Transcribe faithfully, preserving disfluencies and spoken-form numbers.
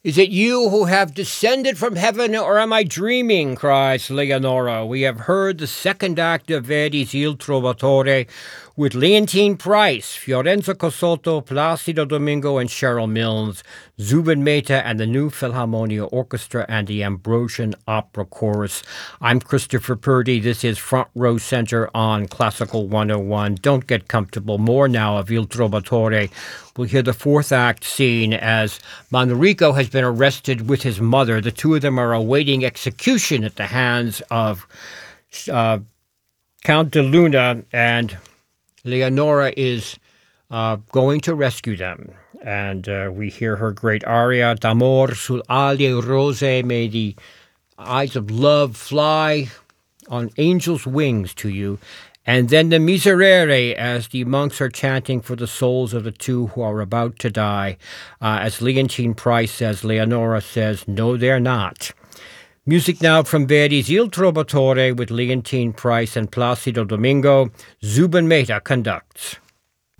Is it you who have descended from heaven, or am I dreaming? Cries Leonora. We have heard the second act of Verdi's Il Trovatore with Leontine Price, Fiorenzo Cosotto, Placido Domingo, and Cheryl Milnes, Zubin Mehta and the New Philharmonia Orchestra, and the Ambrosian Opera Chorus. I'm Christopher Purdy. This is Front Row Center on Classical one oh one. Don't get comfortable. More now of Il Trovatore. We'll hear the fourth act scene as Manrico has been arrested with his mother. The two of them are awaiting execution at the hands of uh, Count de Luna, and Leonora is uh, going to rescue them. And uh, we hear her great aria, D'amor sul ali rose, may the eyes of love fly on angels' wings to you. And then the Miserere, as the monks are chanting for the souls of the two who are about to die. Uh, as Leontine Price says, Leonora says, no, they're not. Music now from Verdi's Il Trovatore with Leontine Price and Placido Domingo. Zubin Mehta conducts.